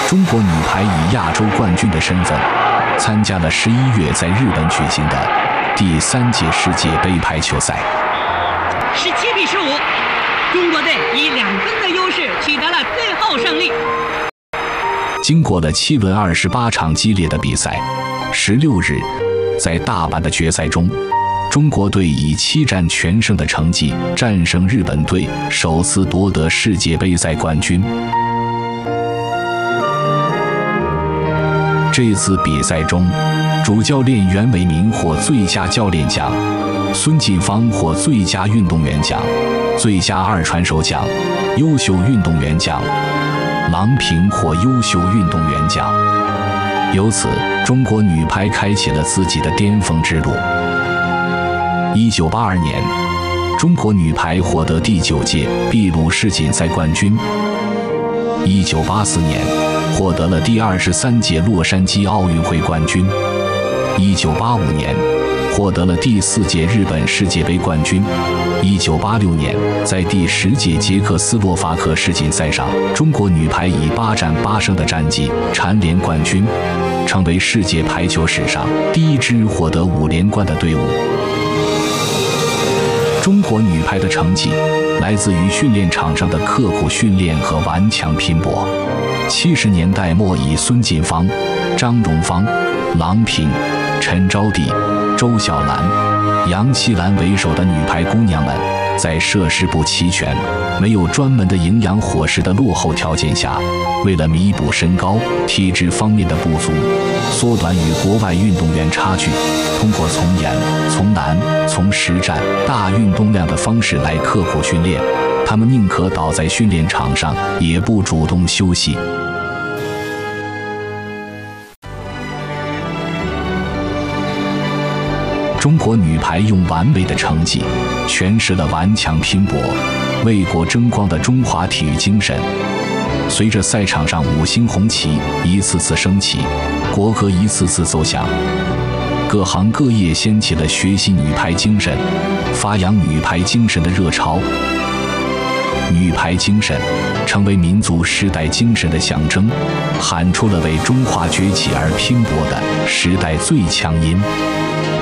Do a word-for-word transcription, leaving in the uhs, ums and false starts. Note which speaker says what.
Speaker 1: 中国女排以亚洲冠军的身份，参加了十一月在日本举行的第三届世界杯排球赛。
Speaker 2: 十七比十五，中国队以两分的优势取得了最后胜利。
Speaker 1: 经过了七轮二十八场激烈的比赛，十六日，在大阪的决赛中，中国队以七战全胜的成绩战胜日本队，首次夺得世界杯赛冠军。这次比赛中，主教练袁伟民获最佳教练奖，孙晋芳获最佳运动员奖、最佳二传手奖、优秀运动员奖，郎平获优秀运动员奖。由此，中国女排开启了自己的巅峰之路。一九八二年，中国女排获得第九届秘鲁世锦赛冠军。一九八四年，获得了第二十三届洛杉矶奥运会冠军。一九八五年，获得了第四届日本世界杯冠军。一九八六年，在第十届捷克斯洛伐克世锦赛上，中国女排以八战八胜的战绩蝉联冠军，成为世界排球史上第一支获得五连冠的队伍。中国女排的成绩来自于训练场上的刻苦训练和顽强拼搏。七十年代末，以孙晋芳、张荣芳、郎平、陈招娣、周晓兰、杨希兰为首的女排姑娘们，在设施不齐全、没有专门的营养伙食的落后条件下，为了弥补身高、体质方面的不足，缩短与国外运动员差距，通过从严、从难、从实战、大运动量的方式来刻苦训练。他们宁可倒在训练场上，也不主动休息。中国女排用完美的成绩诠释了顽强拼搏、为国争光的中华体育精神。随着赛场上五星红旗一次次升起，国歌一次次奏响，各行各业掀起了学习女排精神、发扬女排精神的热潮。女排精神成为民族时代精神的象征，喊出了为中华崛起而拼搏的时代最强音。